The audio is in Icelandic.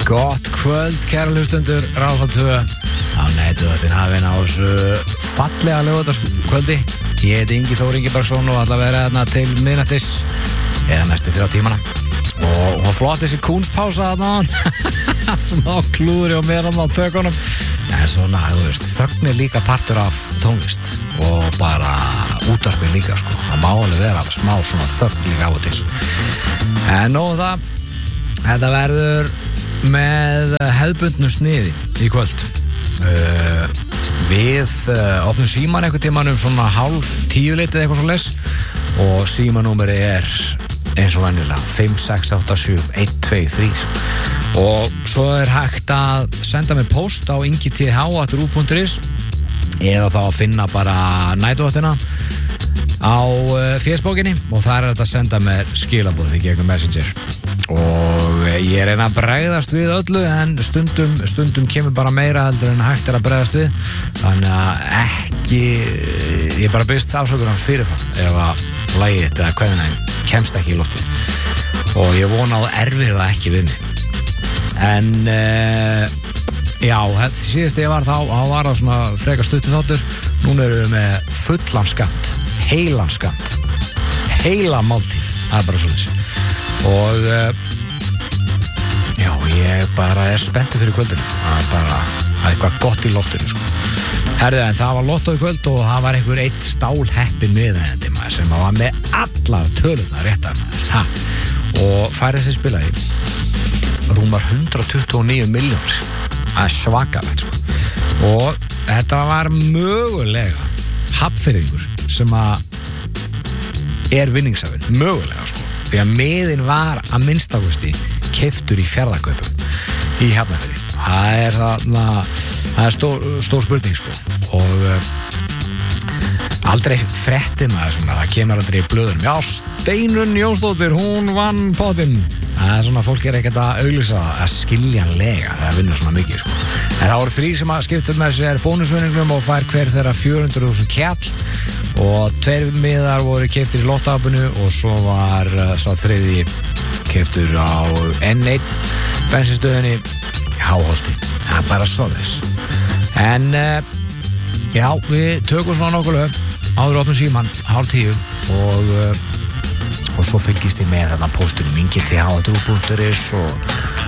Gott kvöld, kæra hlustendur Rásar 2 á Næturvaktin hafinn á þessu fallega laugardagskvöldi. Ég heiti Ingi Þór Ingibergsson og ætla að vera þarna til miðnættis eða næstu 3 tímana. Og hún flott þessi kúnspása þarna smá klúðri og mér á tökunum. En svona, þú veist, þögn líka partur af tónlist og bara útvarpið líka, sko. Það má alveg vera smá svona þögn líka á og til. En nóg það, þetta verður með hefðbundnu sniði í kvöld. Við opnum síman einhvern tímann svona 9:30 eitthvað svo les og símanúmeri eins og venjulega 5687123 og svo hægt að senda mig post á ingith@ruv.is eða þá að finna bara Næturvaktina á Facebookinni og þar þetta að senda mér skilaboð í gegnum Messenger og ég reyna að bregðast við öllu en stundum kemur bara meira heldur en hægt að bregðast við þannig að ég bara byrst afsökunar fyrirfram ef að lagið eða hvernig kemst ekki í loftið og ég vona að erfir það ekki við mig en já, síðast ég var þá var það svona frekar stuttu þáttur núna erum við með fullan skamt heilan skamt heila máltíð, það bara svolítið og já, ég bara spenntur fyrir kvöldinu það eitthvað gott í loftinu sko. Herðu, en það var lottó í kvöld og það var einhver eitt stálheppin miðeigandi maður sem var með allar tölurnar réttar maður og færið sem spilaði rúmar 129 milljónir það svakalegt sko. Og þetta var mögulega hafnfirðingur sem vinningshafinn, mögulega sko. Því að miðin var að minnstakosti keyptur í Fjarðarkaupum í Hafnarfirði. Það er stór spurning sko. Og aldrei frétti maður svona, það kemur aldrei í blöðunum. Já, Steinunn Jónsdóttir, hún vann pottinn. Það er svona, fólk ekki að auglýsa að skiljanlega, það vinnur svona mikið sko. En það voru 3 sem að skipta með sér bónusvinningnum og fær hver þeirra 400.000 kall og 2 miðar voru keyptir í lottapinu og svo var sá 3. keyptur á N1 bensinstöðinni Háholti. Það er bara svoleiðis. En já, við tökum svona nokkulega áður opnum síman 9:30 og svo fylgist ég með þarna póstunum ingith@ruv.is og